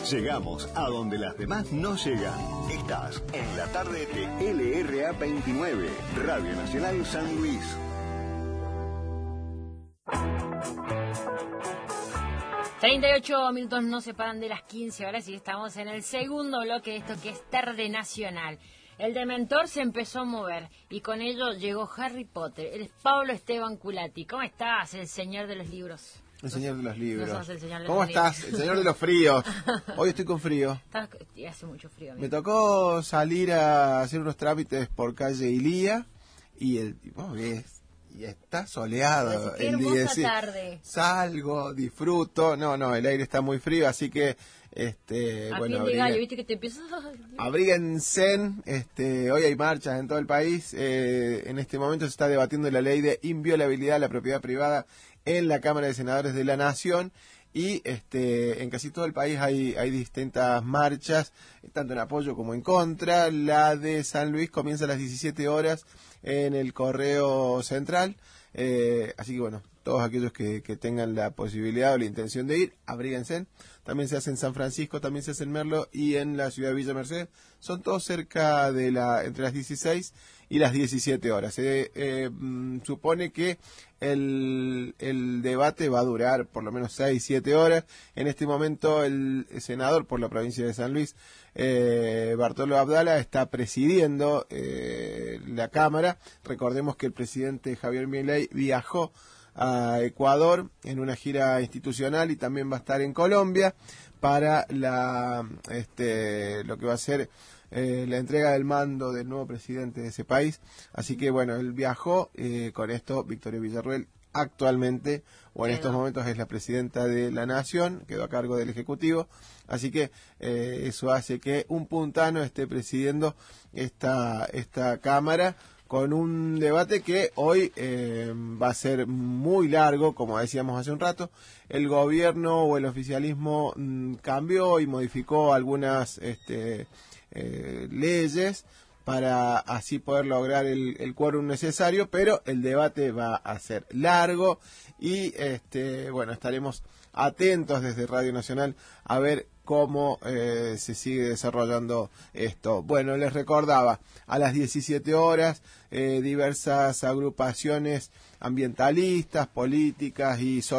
Llegamos a donde las demás no llegan. Estás en la tarde de LRA 29, Radio Nacional San Luis. ...38 minutos nos separan de las 15 horas... ...y estamos en el segundo bloque de esto que es Tarde Nacional. El Dementor se empezó a mover... ...y con ello llegó Harry Potter. Él es Pablo Esteban Culati. ¿Cómo estás, el señor de los libros? El señor de los libros. No sos el señor de ¿Cómo los estás? libros. El señor de los fríos. Hoy estoy con frío. Hace mucho frío. Me tocó salir a hacer unos trámites por calle Ilía... ...y el tipo ves... Y está soleado Qué el día. hermosa tarde. Salgo, disfruto. No, el aire está muy frío, así que bueno, de gallo, viste que te empiezas. Abríguense. Hoy hay marchas en todo el país. En este momento se está debatiendo la ley de inviolabilidad de la propiedad privada en la Cámara de Senadores de la Nación. Y en casi todo el país hay distintas marchas, tanto en apoyo como en contra. La de San Luis comienza a las 17 horas en el Correo Central. Así que bueno, todos aquellos que tengan la posibilidad o la intención de ir, abríguense. También se hace en San Francisco, también se hace en Merlo y en la ciudad de Villa Mercedes. Son todos cerca de entre las 16 y las 17 horas. Se supone que el debate va a durar por lo menos 6-7 horas. En este momento el senador por la provincia de San Luis, Bartolo Abdala, está presidiendo la Cámara. Recordemos que el presidente Javier Milei viajó a Ecuador en una gira institucional y también va a estar en Colombia para lo que va a ser la entrega del mando del nuevo presidente de ese país. Así que bueno, él viajó. Con esto Victoria Villarruel actualmente o en estos momentos es la presidenta de la Nación, quedó a cargo del Ejecutivo, así que eso hace que un puntano esté presidiendo esta Cámara con un debate que hoy va a ser muy largo, como decíamos hace un rato. El gobierno o el oficialismo cambió y modificó algunas leyes para así poder lograr el quórum necesario, pero el debate va a ser largo y estaremos atentos desde Radio Nacional a ver cómo se sigue desarrollando esto. Bueno, les recordaba, a las 17 horas, diversas agrupaciones ambientalistas, políticas y